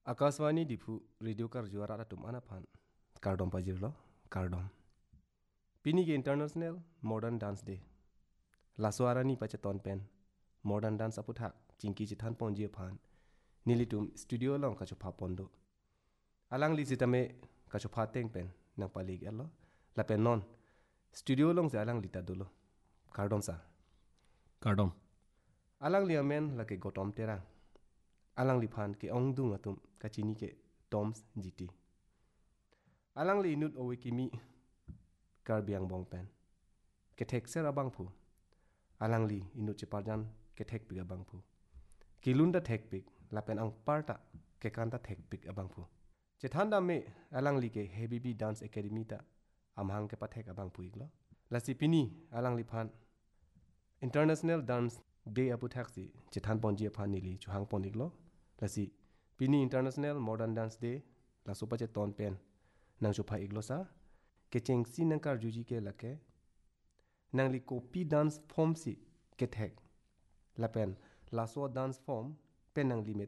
Akaswani dipu radio kar juara ratum anapan kardom pajirlo kardom pini ke international modern dance day la suara ni paceton pen modern dance aputhak cingki cithan ponji phan nilitum studio long kachopa pondo alang li citame kachopa teng pen nang palig elo la pen non studio long se alang lita dolo kardom sa Kardom. alang li amen la ke gotom terang alang li phan ke ong dung atum kachini ke toms gt alang li inut owe kimi kar biang bong pen ke thek ser abang phu alang li inut cheparjan ke thek pig abang phu kilunda thek pig la pen ang parta ke kanta thek pig abang phu che thanda me alang li ke heavy b dance academy ta amhang ke pathek abang phu iglo la sipini alang li phan international dance day apu thaksi che than ponji phan ni li chuhang pon iglo la si pini international modern dance day la sopa che ton pen nang chupa iglo sa ke cheng si nang kar juji ke lake nang li copy dance form si ke thek la pen la so dance form pen nang li me